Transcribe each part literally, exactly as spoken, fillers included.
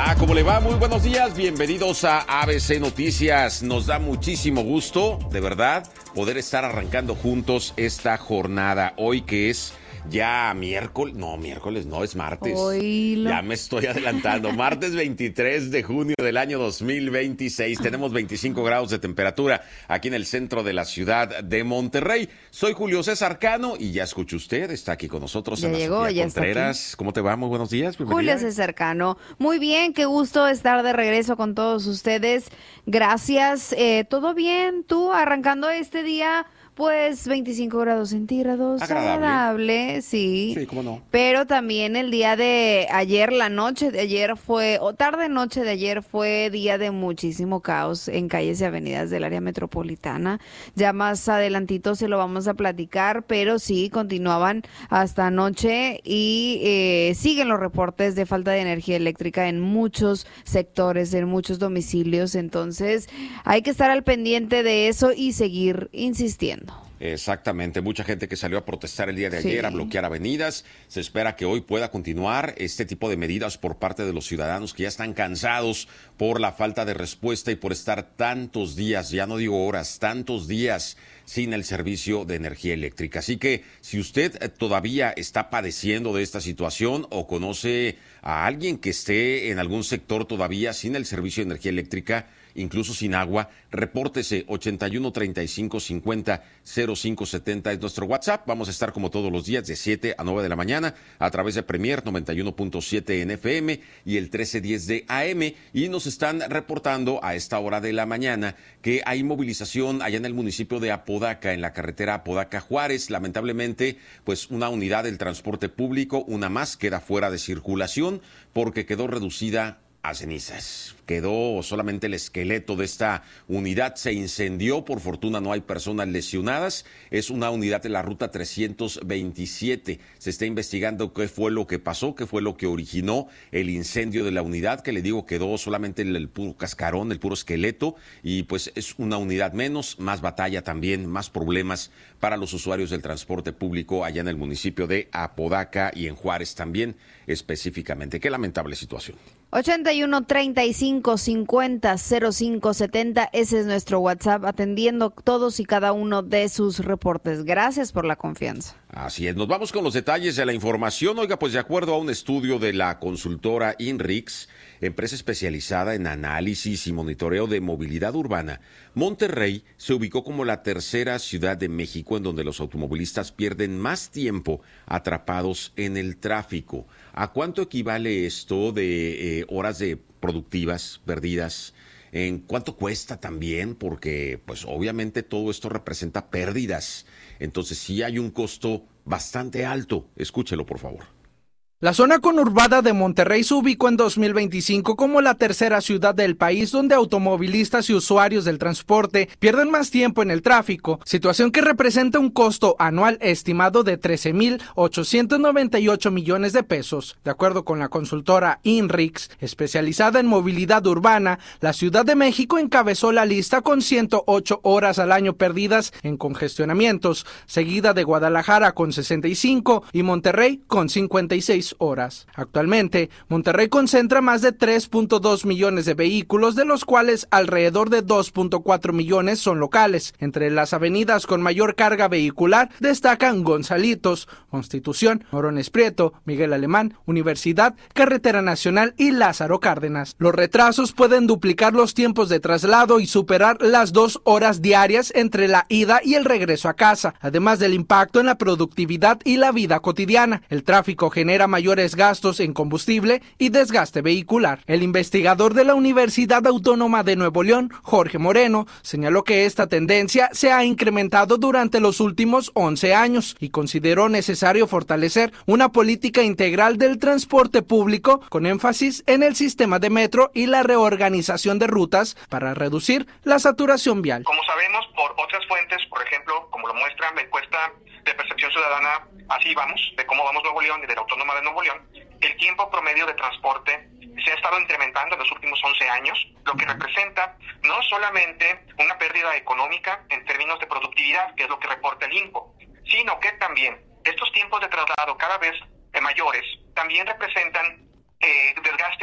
Hola, ¿cómo le va? Muy buenos días, bienvenidos a A B C Noticias. Nos da muchísimo gusto, de verdad, poder estar arrancando juntos esta jornada. Hoy que es ya miércoles, no, miércoles no, es martes. Hoy lo... Ya me estoy adelantando. Martes veintitrés de junio del año dos mil veintiséis. Tenemos veinticinco grados de temperatura aquí en el centro de la ciudad de Monterrey. Soy Julio César Cano y ya escuchó usted, está aquí con nosotros ya Ana llegó, Sofía ya Contreras. está aquí. ¿Cómo te va? Muy buenos días. Bienvenida. Julio César Cano. Muy bien, qué gusto estar de regreso con todos ustedes. Gracias. Eh, ¿Todo bien? ¿Tú arrancando este día? Pues veinticinco grados centígrados, agradable, agradable, sí. Sí, cómo no. Pero también el día de ayer, la noche de ayer fue, o tarde noche de ayer fue día de muchísimo caos en calles y avenidas del área metropolitana. Ya más adelantito se lo vamos a platicar, pero sí, continuaban hasta anoche y eh, siguen los reportes de falta de energía eléctrica en muchos sectores, en muchos domicilios. Entonces, hay que estar al pendiente de eso y seguir insistiendo. Exactamente, mucha gente que salió a protestar el día de ayer, sí. a bloquear avenidas. Se espera que hoy pueda continuar este tipo de medidas por parte de los ciudadanos que ya están cansados por la falta de respuesta y por estar tantos días, ya no digo horas, tantos días sin el servicio de energía eléctrica. Así que si usted todavía está padeciendo de esta situación o conoce a alguien que esté en algún sector todavía sin el servicio de energía eléctrica, incluso sin agua, repórtese ochenta y uno, treinta y cinco, cincuenta, cero cinco setenta es nuestro WhatsApp. Vamos a estar como todos los días de siete a nueve de la mañana a través de Premier noventa y uno punto siete en F M y el trece diez de A M, y nos están reportando a esta hora de la mañana que hay movilización allá en el municipio de Apodaca, en la carretera Apodaca-Juárez. Lamentablemente, pues una unidad del transporte público, una más, queda fuera de circulación porque quedó reducida a cenizas. Quedó solamente el esqueleto de esta unidad, se incendió, por fortuna no hay personas lesionadas. Es una unidad de la ruta trescientos veintisiete. Se está investigando qué fue lo que pasó, qué fue lo que originó el incendio de la unidad, que le digo quedó solamente el, el puro cascarón, el puro esqueleto, y pues es una unidad menos, más batalla también, más problemas para los usuarios del transporte público allá en el municipio de Apodaca y en Juárez también específicamente. Qué lamentable situación. ochenta y uno, treinta y cinco, cincuenta, cero cinco setenta, ese es nuestro WhatsApp, atendiendo todos y cada uno de sus reportes. Gracias por la confianza. Así es, nos vamos con los detalles de la información. Oiga, pues de acuerdo a un estudio de la consultora INRIX, empresa especializada en análisis y monitoreo de movilidad urbana, Monterrey se ubicó como la tercera ciudad de México en donde los automovilistas pierden más tiempo atrapados en el tráfico. ¿A cuánto equivale esto de eh, horas de productivas perdidas? ¿En cuánto cuesta también? Porque pues obviamente todo esto representa pérdidas. Entonces sí hay un costo bastante alto. Escúchelo, por favor. La zona conurbada de Monterrey se ubicó en dos mil veinticinco como la tercera ciudad del país donde automovilistas y usuarios del transporte pierden más tiempo en el tráfico, situación que representa un costo anual estimado de trece mil ochocientos noventa y ocho millones de pesos. De acuerdo con la consultora INRIX, especializada en movilidad urbana, la Ciudad de México encabezó la lista con ciento ocho horas al año perdidas en congestionamientos, seguida de Guadalajara con sesenta y cinco y Monterrey con cincuenta y seis horas. Actualmente, Monterrey concentra más de tres punto dos millones de vehículos, de los cuales alrededor de dos punto cuatro millones son locales. Entre las avenidas con mayor carga vehicular destacan Gonzalitos, Constitución, Morones Prieto, Miguel Alemán, Universidad, Carretera Nacional y Lázaro Cárdenas. Los retrasos pueden duplicar los tiempos de traslado y superar las dos horas diarias entre la ida y el regreso a casa, además del impacto en la productividad y la vida cotidiana. El tráfico genera mayores gastos en combustible y desgaste vehicular. El investigador de la Universidad Autónoma de Nuevo León, Jorge Moreno, señaló que esta tendencia se ha incrementado durante los últimos once años y consideró necesario fortalecer una política integral del transporte público con énfasis en el sistema de metro y la reorganización de rutas para reducir la saturación vial. Como sabemos por otras fuentes, por ejemplo, como lo muestra la encuesta de percepción ciudadana, así vamos, de cómo vamos Nuevo León y de la Autónoma de Nuevo León, el tiempo promedio de transporte se ha estado incrementando en los últimos once años, lo que representa no solamente una pérdida económica en términos de productividad, que es lo que reporta el INCO, sino que también estos tiempos de traslado cada vez mayores también representan eh, desgaste emocional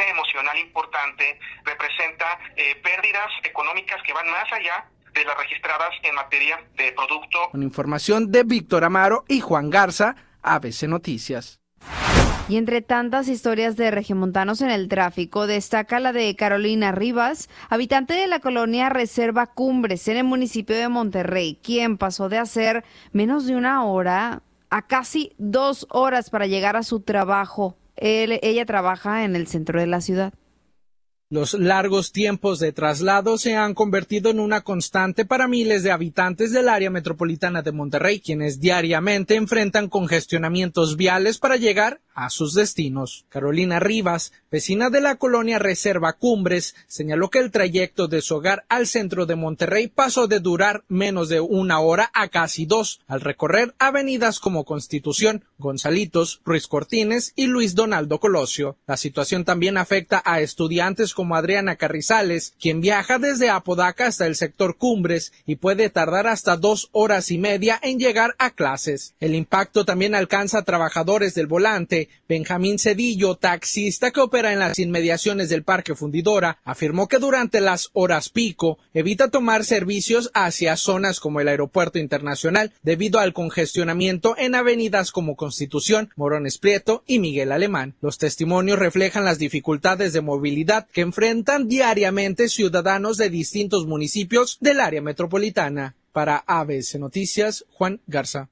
nacional importante, representa eh, pérdidas económicas que van más allá de las registradas en materia de producto. Con información de Víctor Amaro y Juan Garza, A B C Noticias. Y entre tantas historias de regiomontanos en el tráfico, destaca la de Carolina Rivas, habitante de la colonia Reserva Cumbres, en el municipio de Monterrey, quien pasó de hacer menos de una hora a casi dos horas para llegar a su trabajo. Él, ella trabaja en el centro de la ciudad. Los largos tiempos de traslado se han convertido en una constante para miles de habitantes del área metropolitana de Monterrey, quienes diariamente enfrentan congestionamientos viales para llegar a sus destinos. Carolina Rivas, vecina de la colonia Reserva Cumbres, señaló que el trayecto de su hogar al centro de Monterrey pasó de durar menos de una hora a casi dos, al recorrer avenidas como Constitución, Gonzalitos, Ruiz Cortines y Luis Donaldo Colosio. La situación también afecta a estudiantes como Adriana Carrizales, quien viaja desde Apodaca hasta el sector Cumbres y puede tardar hasta dos horas y media en llegar a clases. El impacto también alcanza a trabajadores del volante. Benjamín Cedillo, taxista que opera en las inmediaciones del Parque Fundidora, afirmó que durante las horas pico evita tomar servicios hacia zonas como el Aeropuerto Internacional debido al congestionamiento en avenidas como Constitución, Morones Prieto y Miguel Alemán. Los testimonios reflejan las dificultades de movilidad que enfrentan diariamente ciudadanos de distintos municipios del área metropolitana. Para A B C Noticias, Juan Garza.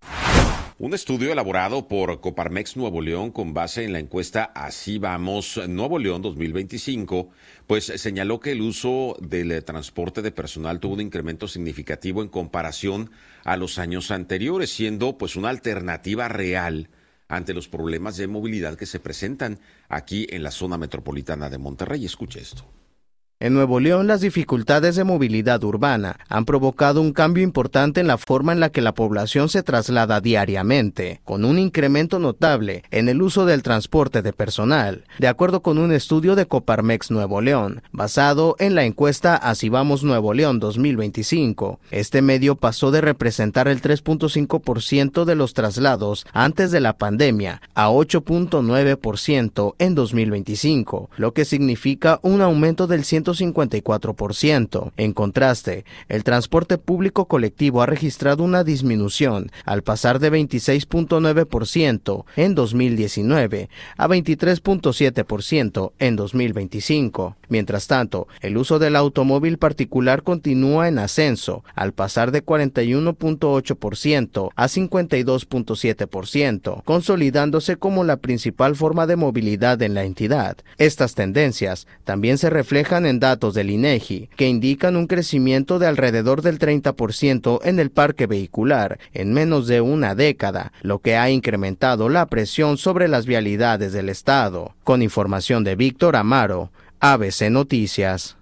Un estudio elaborado por Coparmex Nuevo León con base en la encuesta Así Vamos Nuevo León dos mil veinticinco, pues señaló que el uso del transporte de personal tuvo un incremento significativo en comparación a los años anteriores, siendo pues una alternativa real ante los problemas de movilidad que se presentan aquí en la zona metropolitana de Monterrey. Escuche esto. En Nuevo León, las dificultades de movilidad urbana han provocado un cambio importante en la forma en la que la población se traslada diariamente, con un incremento notable en el uso del transporte de personal, de acuerdo con un estudio de Coparmex Nuevo León, basado en la encuesta Así Vamos Nuevo León dos mil veinticinco. Este medio pasó de representar el tres punto cinco por ciento de los traslados antes de la pandemia a ocho punto nueve por ciento en dos mil veinticinco, lo que significa un aumento del ciento cincuenta y cuatro por ciento. En contraste, el transporte público colectivo ha registrado una disminución al pasar de veintiséis punto nueve por ciento en dos mil diecinueve a veintitrés punto siete por ciento en dos mil veinticinco. Mientras tanto, el uso del automóvil particular continúa en ascenso al pasar de cuarenta y uno punto ocho por ciento a cincuenta y dos punto siete por ciento, consolidándose como la principal forma de movilidad en la entidad. Estas tendencias también se reflejan en datos del INEGI, que indican un crecimiento de alrededor del treinta por ciento en el parque vehicular en menos de una década, lo que ha incrementado la presión sobre las vialidades del estado. Con información de Víctor Amaro, A B C Noticias.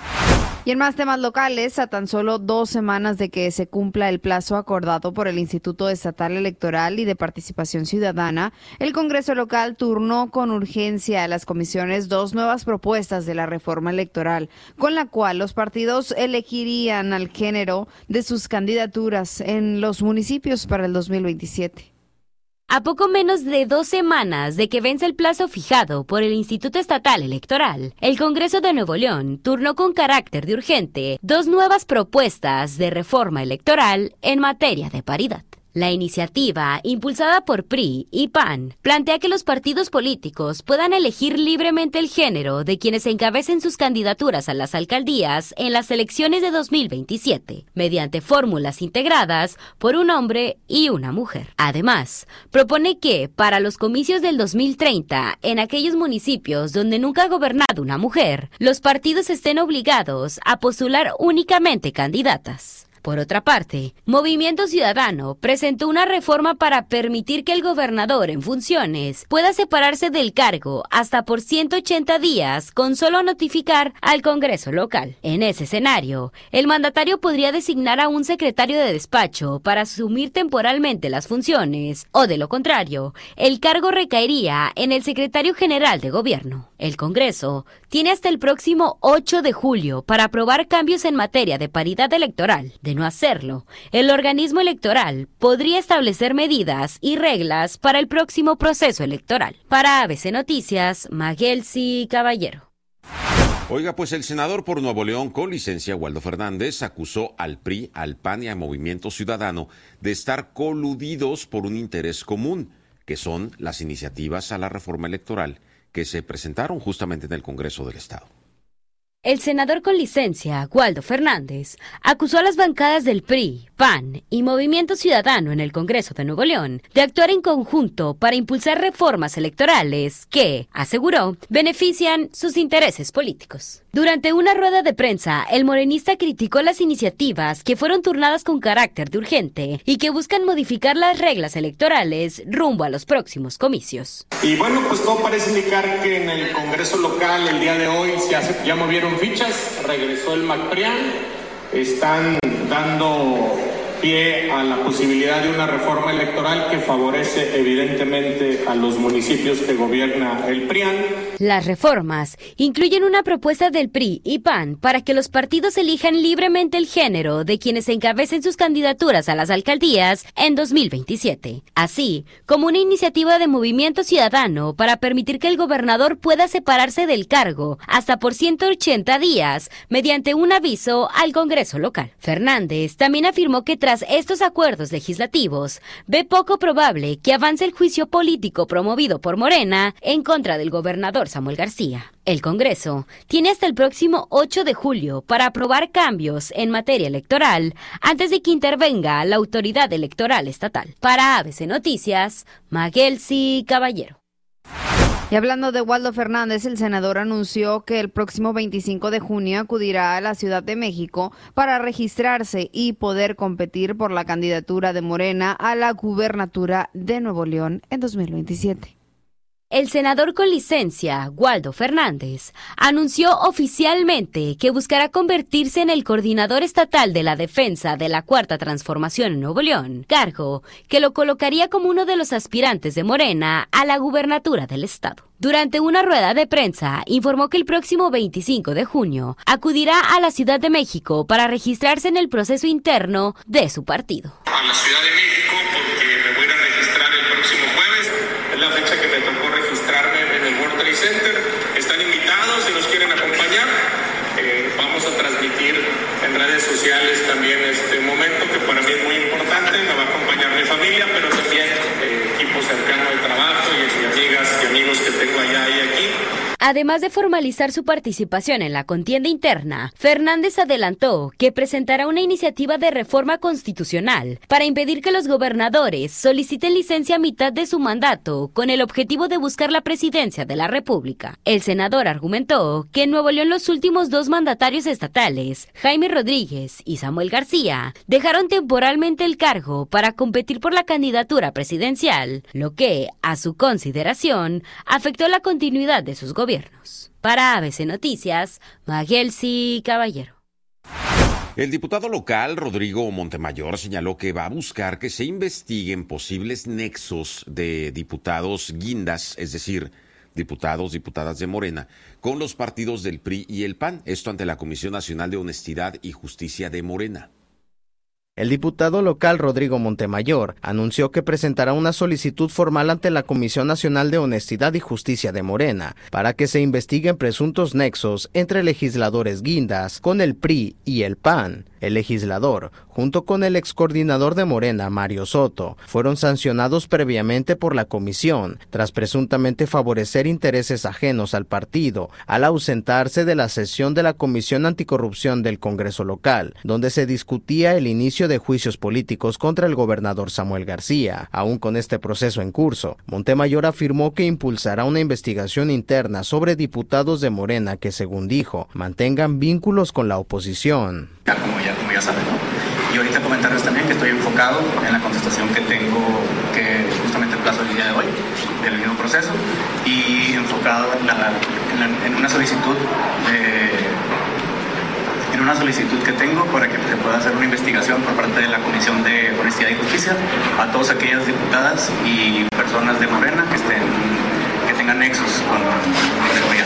Y en más temas locales, a tan solo dos semanas de que se cumpla el plazo acordado por el Instituto Estatal Electoral y de Participación Ciudadana, el Congreso local turnó con urgencia a las comisiones dos nuevas propuestas de la reforma electoral, con la cual los partidos elegirían al género de sus candidaturas en los municipios para el dos mil veintisiete. A poco menos de dos semanas de que vence el plazo fijado por el Instituto Estatal Electoral, el Congreso de Nuevo León turnó con carácter de urgente dos nuevas propuestas de reforma electoral en materia de paridad. La iniciativa, impulsada por P R I y P A N, plantea que los partidos políticos puedan elegir libremente el género de quienes encabecen sus candidaturas a las alcaldías en las elecciones de dos mil veintisiete, mediante fórmulas integradas por un hombre y una mujer. Además, propone que, para los comicios del dos mil treinta, en aquellos municipios donde nunca ha gobernado una mujer, los partidos estén obligados a postular únicamente candidatas. Por otra parte, Movimiento Ciudadano presentó una reforma para permitir que el gobernador en funciones pueda separarse del cargo hasta por ciento ochenta días con solo notificar al Congreso local. En ese escenario, el mandatario podría designar a un secretario de despacho para asumir temporalmente las funciones, o de lo contrario, el cargo recaería en el secretario general de gobierno. El Congreso tiene hasta el próximo ocho de julio para aprobar cambios en materia de paridad electoral. De no hacerlo, el organismo electoral podría establecer medidas y reglas para el próximo proceso electoral. Para A B C Noticias, Magelsi Caballero. Oiga, pues el senador por Nuevo León con licencia, Waldo Fernández, acusó al P R I, al P A N y a Movimiento Ciudadano de estar coludidos por un interés común, que son las iniciativas a la reforma electoral que se presentaron justamente en el Congreso del Estado. El senador con licencia, Waldo Fernández, acusó a las bancadas del P R I, P A N y Movimiento Ciudadano en el Congreso de Nuevo León de actuar en conjunto para impulsar reformas electorales que, aseguró, benefician sus intereses políticos. Durante una rueda de prensa, el morenista criticó las iniciativas que fueron turnadas con carácter de urgente y que buscan modificar las reglas electorales rumbo a los próximos comicios. Y bueno, pues todo parece indicar que en el Congreso local el día de hoy se hace, ya movieron fichas, regresó el MacPrian, están dando pie a la posibilidad de una reforma electoral que favorece evidentemente a los municipios que gobierna el P R I A N. Las reformas incluyen una propuesta del P R I y P A N para que los partidos elijan libremente el género de quienes encabecen sus candidaturas a las alcaldías en dos mil veintisiete, así como una iniciativa de Movimiento Ciudadano para permitir que el gobernador pueda separarse del cargo hasta por ciento ochenta días mediante un aviso al Congreso local. Fernández también afirmó que tras estos acuerdos legislativos, ve poco probable que avance el juicio político promovido por Morena en contra del gobernador Samuel García. El Congreso tiene hasta el próximo ocho de julio para aprobar cambios en materia electoral antes de que intervenga la autoridad electoral estatal. Para A B C Noticias, Magelsi Caballero. Y hablando de Waldo Fernández, el senador anunció que el próximo veinticinco de junio acudirá a la Ciudad de México para registrarse y poder competir por la candidatura de Morena a la gubernatura de Nuevo León en dos mil veintisiete. El senador con licencia, Waldo Fernández, anunció oficialmente que buscará convertirse en el coordinador estatal de la defensa de la Cuarta Transformación en Nuevo León, cargo que lo colocaría como uno de los aspirantes de Morena a la gubernatura del estado. Durante una rueda de prensa, informó que el próximo veinticinco de junio acudirá a la Ciudad de México para registrarse en el proceso interno de su partido. A la Ciudad de México porque me voy a registrar el próximo jueves, es la fecha que me tocó registrarme en el World Trade Center. Están invitados si nos quieren acompañar. Eh, vamos a transmitir en redes sociales también este momento que para mí es muy importante. Me va a acompañar mi familia, pero también eh, equipo cercano de trabajo y, y amigas y amigos que tengo allá y aquí. Además de formalizar su participación en la contienda interna, Fernández adelantó que presentará una iniciativa de reforma constitucional para impedir que los gobernadores soliciten licencia a mitad de su mandato con el objetivo de buscar la presidencia de la República. El senador argumentó que en Nuevo León los últimos dos mandatarios estatales, Jaime Rodríguez y Samuel García, dejaron temporalmente el cargo para competir por la candidatura presidencial, lo que, a su consideración, afectó la continuidad de sus gobiernos. Para A B C Noticias, Magelsi Caballero. El diputado local, Rodrigo Montemayor, señaló que va a buscar que se investiguen posibles nexos de diputados guindas, es decir, diputados, diputadas de Morena, con los partidos del P R I y el P A N, esto ante la Comisión Nacional de Honestidad y Justicia de Morena. El diputado local Rodrigo Montemayor anunció que presentará una solicitud formal ante la Comisión Nacional de Honestidad y Justicia de Morena para que se investiguen presuntos nexos entre legisladores guindas con el P R I y el P A N. El legislador, junto con el excoordinador de Morena, Mario Soto, fueron sancionados previamente por la comisión tras presuntamente favorecer intereses ajenos al partido al ausentarse de la sesión de la Comisión Anticorrupción del Congreso local, donde se discutía el inicio de juicios políticos contra el gobernador Samuel García. Aún con este proceso en curso, Montemayor afirmó que impulsará una investigación interna sobre diputados de Morena que, según dijo, mantengan vínculos con la oposición. Ya como ya, como ya saben, ¿no? Y ahorita comentarles también que estoy enfocado en la contestación que tengo, que justamente el plazo del día de hoy, del mismo proceso, y enfocado en, la, en, la, en una solicitud de... en una solicitud que tengo para que se pueda hacer una investigación por parte de la Comisión de Honestidad y Justicia a todas aquellas diputadas y personas de Morena que estén que tengan nexos con, con el gobierno.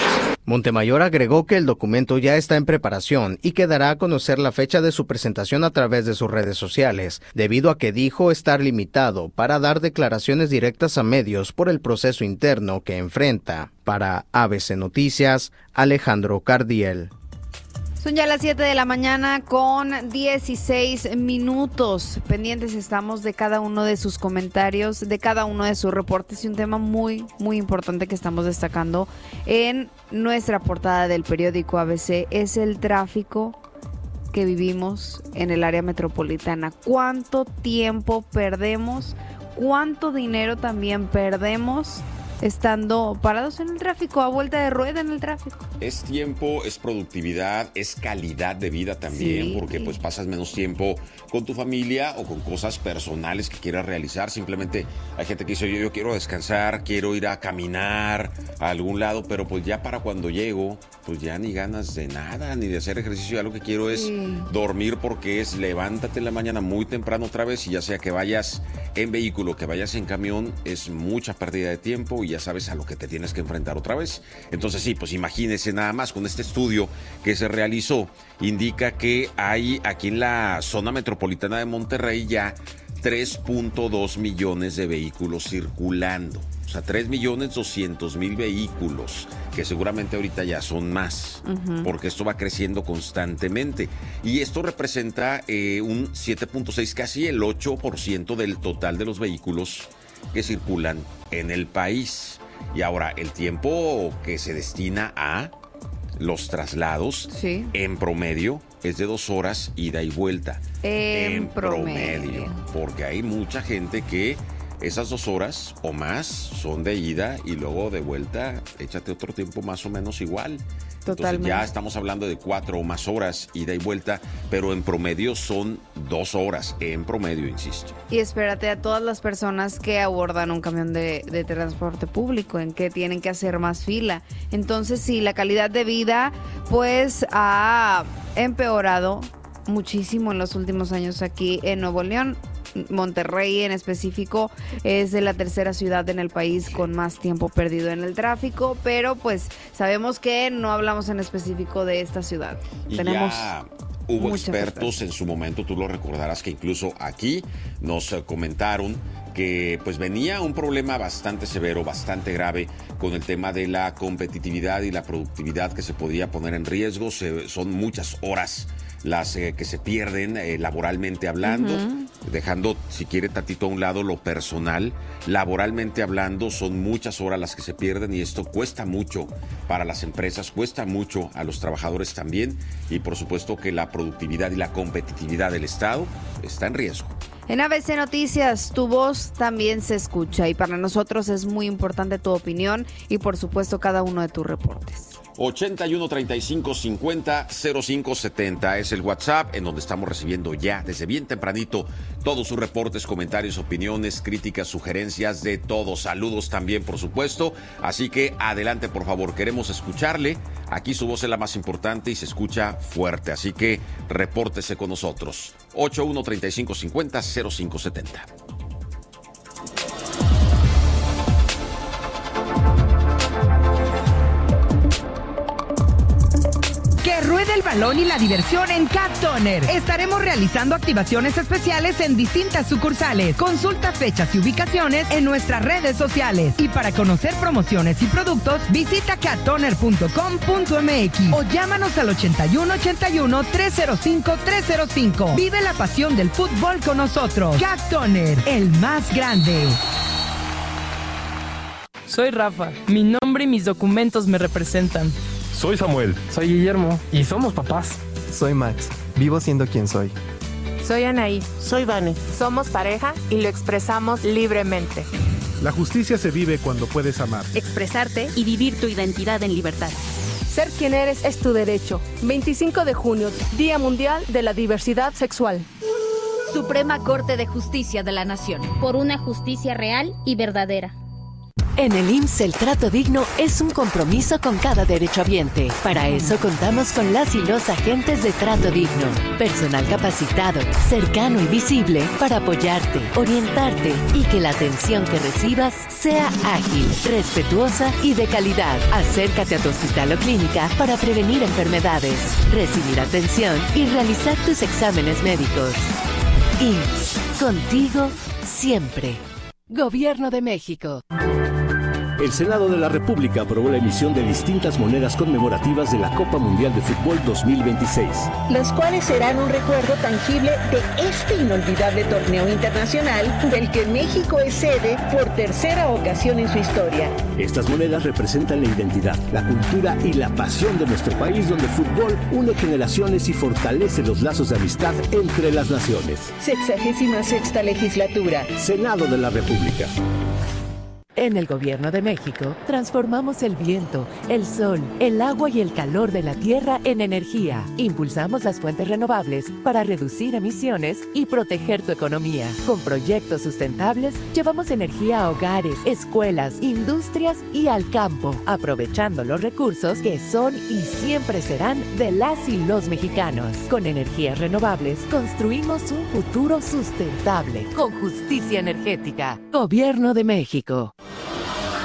Montemayor agregó que el documento ya está en preparación y que dará a conocer la fecha de su presentación a través de sus redes sociales, debido a que dijo estar limitado para dar declaraciones directas a medios por el proceso interno que enfrenta. Para A B C Noticias, Alejandro Cardiel. Son ya las siete de la mañana con dieciséis minutos. Pendientes estamos de cada uno de sus comentarios, de cada uno de sus reportes y un tema muy, muy importante que estamos destacando en nuestra portada del periódico A B C es el tráfico que vivimos en el área metropolitana. ¿Cuánto tiempo perdemos? ¿Cuánto dinero también perdemos estando parados en el tráfico, a vuelta de rueda en el tráfico? Es tiempo, es productividad, es calidad de vida también, sí, porque pues pasas menos tiempo con tu familia o con cosas personales que quieras realizar. Simplemente hay gente que dice, yo, yo quiero descansar, quiero ir a caminar a algún lado, pero pues ya para cuando llego, pues ya ni ganas de nada, ni de hacer ejercicio. Ya lo que quiero es sí. dormir, porque es levántate en la mañana muy temprano otra vez, y ya sea que vayas en vehículo, que vayas en camión, es mucha pérdida de tiempo y ya sabes a lo que te tienes que enfrentar otra vez. Entonces sí, pues imagínense nada más, con este estudio que se realizó, indica que hay aquí en la zona metropolitana de Monterrey ya tres punto dos millones de vehículos circulando. O sea, tres millones doscientos mil vehículos, que seguramente ahorita ya son más, uh-huh. porque esto va creciendo constantemente. Y esto representa eh, un siete punto seis, casi el ocho por ciento del total de los vehículos que circulan en el país. Y ahora, el tiempo que se destina a los traslados, sí. en promedio, es de dos horas ida y vuelta. En, en promedio. promedio. Porque hay mucha gente que esas dos horas o más son de ida y luego de vuelta, échate otro tiempo más o menos igual. Totalmente. Entonces ya estamos hablando de cuatro o más horas ida y vuelta, pero en promedio son dos horas, en promedio, insisto. Y espérate a todas las personas que abordan un camión de, de transporte público, en que tienen que hacer más fila. Entonces sí, la calidad de vida pues ha empeorado muchísimo en los últimos años aquí en Nuevo León. Monterrey en específico es de la tercera ciudad en el país con más tiempo perdido en el tráfico, pero pues sabemos que no hablamos en específico de esta ciudad. Y Tenemos ya hubo expertos en su momento, tú lo recordarás, que incluso aquí nos comentaron que pues venía un problema bastante severo, bastante grave con el tema de la competitividad y la productividad que se podía poner en riesgo. Se, son muchas horas las eh, que se pierden eh, laboralmente hablando, uh-huh. dejando, si quiere, tantito a un lado lo personal. Laboralmente hablando, son muchas horas las que se pierden y esto cuesta mucho para las empresas, cuesta mucho a los trabajadores también, y por supuesto que la productividad y la competitividad del Estado está en riesgo. En A B C Noticias, tu voz también se escucha y para nosotros es muy importante tu opinión y por supuesto cada uno de tus reportes. ochenta y uno, treinta y cinco, cincuenta, cero cinco setenta es el WhatsApp en donde estamos recibiendo ya desde bien tempranito todos sus reportes, comentarios, opiniones, críticas, sugerencias, de todo. Saludos también, por supuesto. Así que adelante, por favor, queremos escucharle. Aquí su voz es la más importante y se escucha fuerte. Así que repórtese con nosotros. ochenta y uno, treinta y cinco, cincuenta, cero cinco setenta. Que ruede el balón y la diversión en Cat Toner. Estaremos realizando activaciones especiales en distintas sucursales. Consulta fechas y ubicaciones en nuestras redes sociales. Y para conocer promociones y productos, visita cat toner punto com punto m x o llámanos al ochenta y uno, ochenta y uno, trescientos cinco, trescientos cinco. Vive la pasión del fútbol con nosotros. Cat Toner, el más grande. Soy Rafa. Mi nombre y mis documentos me representan. Soy Samuel. Soy Guillermo. Y somos papás. Soy Max. Vivo siendo quien soy. Soy Anaí. Soy Vane. Somos pareja y lo expresamos libremente. La justicia se vive cuando puedes amar, expresarte y vivir tu identidad en libertad. Ser quien eres es tu derecho. veinticinco de junio, Día Mundial de la Diversidad Sexual. Suprema Corte de Justicia de la Nación. Por una justicia real y verdadera. En el I M S S el trato digno es un compromiso con cada derechohabiente. Para eso contamos con las y los agentes de trato digno. Personal capacitado, cercano y visible para apoyarte, orientarte y que la atención que recibas sea ágil, respetuosa y de calidad. Acércate a tu hospital o clínica para prevenir enfermedades, recibir atención y realizar tus exámenes médicos. I M S S, contigo siempre. Gobierno de México. El Senado de la República aprobó la emisión de distintas monedas conmemorativas de la Copa Mundial de Fútbol dos mil veintiséis. Las cuales serán un recuerdo tangible de este inolvidable torneo internacional del que México es sede por tercera ocasión en su historia. Estas monedas representan la identidad, la cultura y la pasión de nuestro país, donde el fútbol une generaciones y fortalece los lazos de amistad entre las naciones. Sexagésima sexta legislatura. Senado de la República. En el Gobierno de México, transformamos el viento, el sol, el agua y el calor de la tierra en energía. Impulsamos las fuentes renovables para reducir emisiones y proteger tu economía. Con proyectos sustentables, llevamos energía a hogares, escuelas, industrias y al campo, aprovechando los recursos que son y siempre serán de las y los mexicanos. Con energías renovables, construimos un futuro sustentable, con justicia energética. Gobierno de México.